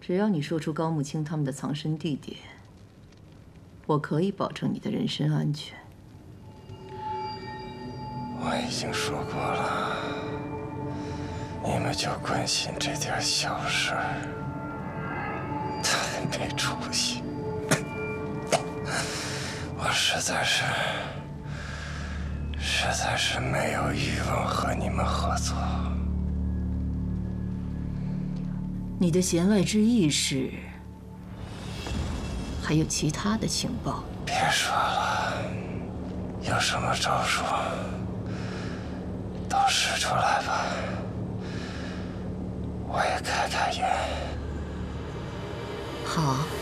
只要你说出高木清他们的藏身地点，我可以保证你的人身安全。 我已经说过了，你们就关心这点小事儿，太没出息！我实在是没有欲望和你们合作。 你的弦外之意是还有其他的情报？ 别说了，有什么招数都使出来吧，我也开开眼。 好。